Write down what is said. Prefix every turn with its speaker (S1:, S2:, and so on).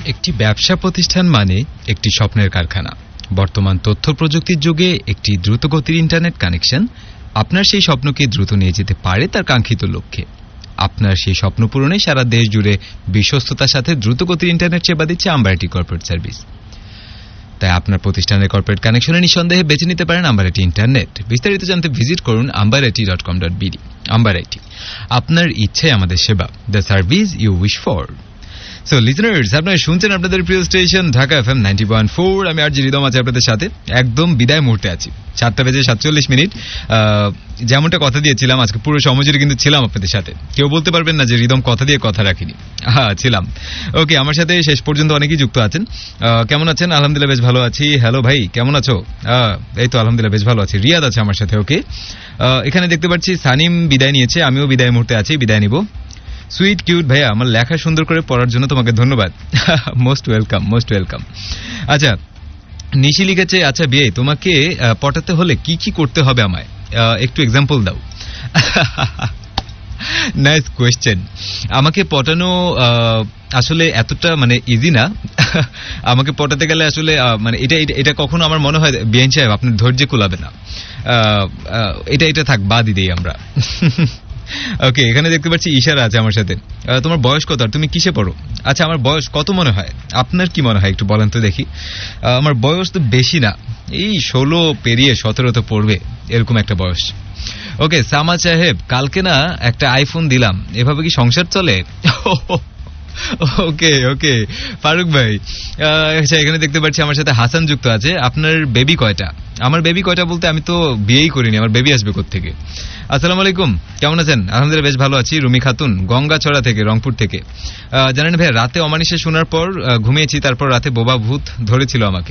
S1: একটি ব্যবসা প্রতিষ্ঠান মানে একটি স্বপ্নের কারখানা। বর্তমান তথ্য প্রযুক্তির যুগে একটি দ্রুতগতির ইন্টারনেট কানেকশন আপনার সেই স্বপ্নকে দ্রুত নিয়ে যেতে পারে তার কাঙ্ক্ষিত লক্ষ্যে। আপনার সেই স্বপ্ন পূরণে সারা দেশ জুড়ে বিশ্বস্ততার সাথে দ্রুতগতির ইন্টারনেট সেবা দিচ্ছে আম্বার আইটি কর্পোরেট সার্ভিস। তাই আপনার প্রতিষ্ঠানের কর্পোরেট কানেকশনে নিঃসন্দেহে বেছে নিতে পারেন আম্বার আইটি ইন্টারনেট। বিস্তারিত জানতে ভিজিট করুন ambarit.com.bd। আম্বার আইটি, আপনার ইচ্ছাই আমাদের সেবা, the service you wish for. So listeners, আপনারা শুনছেন আপনাদের প্রিয় স্টেশন ঢাকা FM 90.4। আমি আরজি রিদম আছি আপনাদের সাথে। একদম বিদায় মুহূর্তে আছি, 7:47। যেমনটা কথা দিয়েছিলাম আজকে পুরো সময় জুড়ে কিন্তু ছিলাম আপনাদের সাথে। কেউ বলতে পারবেন না যে রিদম কথা দিয়ে কথা রাখিনি। হ্যাঁ, ছিলাম। ওকে, আমার সাথে শেষ পর্যন্ত অনেকেই যুক্ত আছেন। কেমন আছেন? আলহামদুলিল্লাহ বেশ ভালো আছি। হ্যালো ভাই, কেমন আছো? এই তো আলহামদুলিল্লাহ বেশ ভালো আছি। রিয়াদ আছে আমার সাথে। ওকে, এখানে দেখতে পাচ্ছি সানিম বিদায় নিয়েছে, আমিও বিদায় মুহূর্তে আছি, বিদায় নিব। সুইট কিউট ভাইয়া, আমার লেখা সুন্দর করে পড়ার জন্য তোমাকে ধন্যবাদ। Most welcome, most welcome. আচ্ছা, নিশি লিখেছে, আচ্ছা বিয়ে তোমাকে পটাতে হলে কি কি করতে হবে আমায় একটু এক্সাম্পল দাও। Nice question. আমাকে পটানো আসলে এতটা মানে ইজি না। আমাকে পটাতে গেলে আসলে মানে এটা কখনো আমার মনে হয় বিআইন সাহেব আপনার ধৈর্য কুলাবে না। এটা থাক, বাদই দেই আমরা। ওকে, এখানে দেখতে পাচ্ছি ইশারা আছে আমার সাথে। তোমার বয়স কত আর তুমি কিসে পড়ো? আচ্ছা, আমার বয়স কত মনে হয়? আপনার কি মনে হয় একটু বলেন তো দেখি। আমার বয়স তো বেশি না, এই 16 পেরিয়ে 17 তো পড়বে, এরকম একটা বয়স। ওকে, সামা সাহেব, কালকে না একটা আইফোন দিলাম, এভাবে কি সংসার চলে? ওকে ওকে ফারুক ভাই। আচ্ছা, এখানে দেখতে পাচ্ছি আমার সাথে হাসান যুক্ত আছে। আপনার বেবি কয়টা? আমার বেবি কয়টা বলতে আমি তো বিয়েই করিনি, আমার বেবি আসবে কোত্থেকে? আসসালামু আলাইকুম, কেমন আছেন? আলহামদুলিল্লাহ বেশ ভালো আছি। রুমি খাতুন গঙ্গাছড়া থেকে, রংপুর থেকে। জানেন ভাই, রাতে অমানিশে শোনার পর ঘুমিয়েছি, তারপর রাতে বোবা ভূত ধরেছিল আমাকে।